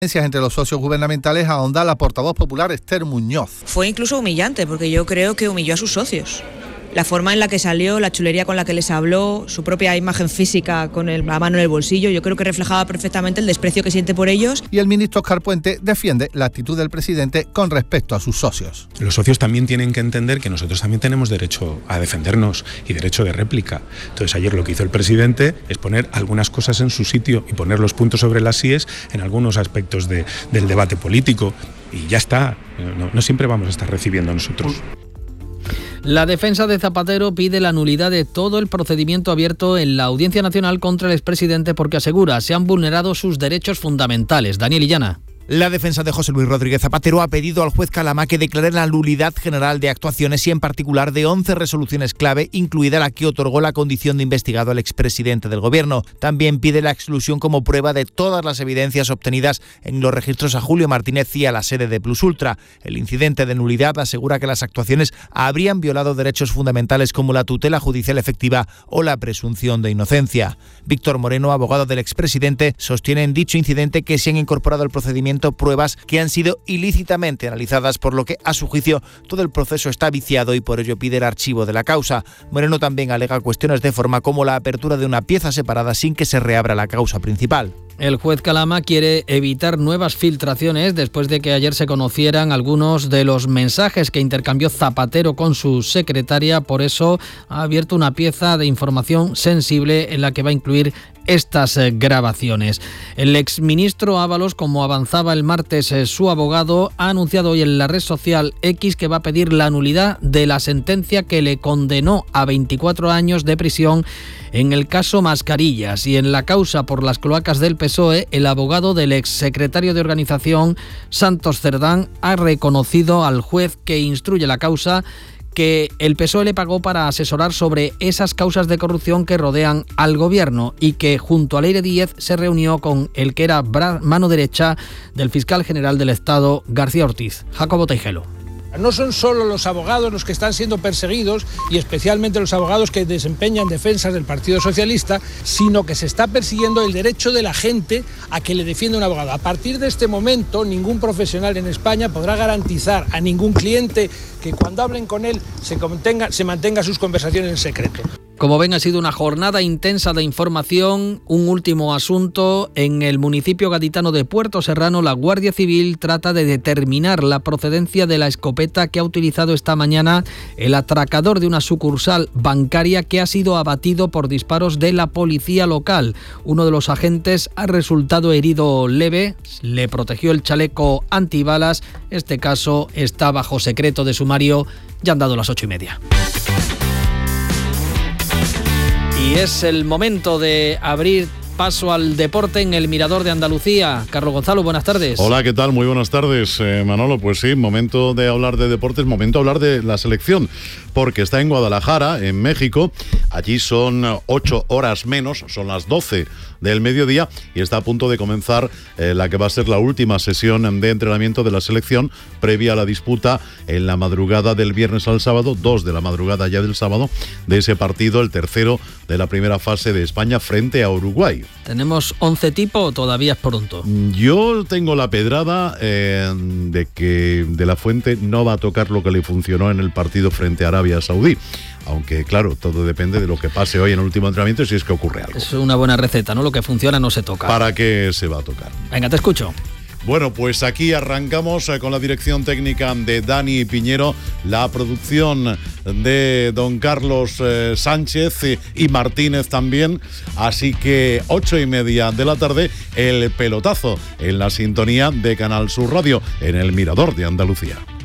Entre los socios gubernamentales ahonda la portavoz popular Esther Muñoz. Fue incluso humillante, porque yo creo que humilló a sus socios. La forma en la que salió, la chulería con la que les habló, su propia imagen física con la mano en el bolsillo, yo creo que reflejaba perfectamente el desprecio que siente por ellos. Y el ministro Óscar Puente defiende la actitud del presidente con respecto a sus socios. Los socios también tienen que entender que nosotros también tenemos derecho a defendernos y derecho de réplica. Entonces ayer lo que hizo el presidente es poner algunas cosas en su sitio y poner los puntos sobre las íes en algunos aspectos del debate político. Y ya está, no siempre vamos a estar recibiendo nosotros. La defensa de Zapatero pide la nulidad de todo el procedimiento abierto en la Audiencia Nacional contra el expresidente porque asegura se han vulnerado sus derechos fundamentales. Daniel Illana. La defensa de José Luis Rodríguez Zapatero ha pedido al juez Calamá que declare la nulidad general de actuaciones y en particular de 11 resoluciones clave, incluida la que otorgó la condición de investigado al expresidente del Gobierno. También pide la exclusión como prueba de todas las evidencias obtenidas en los registros a Julio Martínez y a la sede de Plus Ultra. El incidente de nulidad asegura que las actuaciones habrían violado derechos fundamentales como la tutela judicial efectiva o la presunción de inocencia. Víctor Moreno, abogado del expresidente, sostiene en dicho incidente que se han incorporado al procedimiento pruebas que han sido ilícitamente analizadas, por lo que, a su juicio, todo el proceso está viciado y por ello pide el archivo de la causa. Moreno también alega cuestiones de forma como la apertura de una pieza separada sin que se reabra la causa principal. El juez Calamá quiere evitar nuevas filtraciones después de que ayer se conocieran algunos de los mensajes que intercambió Zapatero con su secretaria. Por eso ha abierto una pieza de información sensible en la que va a incluir estas grabaciones. El exministro Ábalos, como avanzaba el martes su abogado, ha anunciado hoy en la red social X que va a pedir la nulidad de la sentencia que le condenó a 24 años de prisión en el caso Mascarillas. Y en la causa por las cloacas del PSOE, el abogado del exsecretario de Organización, Santos Cerdán, ha reconocido al juez que instruye la causa que el PSOE le pagó para asesorar sobre esas causas de corrupción que rodean al gobierno y que junto a Leire Díez se reunió con el que era mano derecha del fiscal general del Estado, García Ortiz. Jacobo Teijelo. No son solo los abogados los que están siendo perseguidos y especialmente los abogados que desempeñan defensas del Partido Socialista, sino que se está persiguiendo el derecho de la gente a que le defienda un abogado. A partir de este momento, ningún profesional en España podrá garantizar a ningún cliente que cuando hablen con él se mantenga sus conversaciones en secreto. Como ven, ha sido una jornada intensa de información. Un último asunto. En el municipio gaditano de Puerto Serrano, la Guardia Civil trata de determinar la procedencia de la escopeta que ha utilizado esta mañana el atracador de una sucursal bancaria que ha sido abatido por disparos de la policía local. Uno de los agentes ha resultado herido leve, le protegió el chaleco antibalas. Este caso está bajo secreto de sumario. Ya han dado las 8:30. Y es el momento de abrir paso al deporte en el Mirador de Andalucía. Carlos Gonzalo, buenas tardes. Hola, ¿qué tal? Muy buenas tardes, Manolo. Pues sí, momento de hablar de deportes, momento de hablar de la selección, porque está en Guadalajara, en México. Allí son 8 horas menos, son las 12 del mediodía y está a punto de comenzar la que va a ser la última sesión de entrenamiento de la selección previa a la disputa en la madrugada del viernes al sábado, 2 de la madrugada ya del sábado, de ese partido, el tercero de la primera fase de España frente a Uruguay. ¿Tenemos 11 tipo o todavía es pronto? Yo tengo la pedrada de que De la Fuente no va a tocar lo que le funcionó en el partido frente a Arabia Saudí. Aunque, claro, todo depende de lo que pase hoy en el último entrenamiento y si es que ocurre algo. Es una buena receta, ¿no? Lo que funciona no se toca. ¿Para qué se va a tocar? Venga, te escucho. Bueno, pues aquí arrancamos con la dirección técnica de Dani Piñero, la producción de don Carlos Sánchez y Martínez también. Así que 8:30 de la tarde, el pelotazo en la sintonía de Canal Sur Radio, en el Mirador de Andalucía.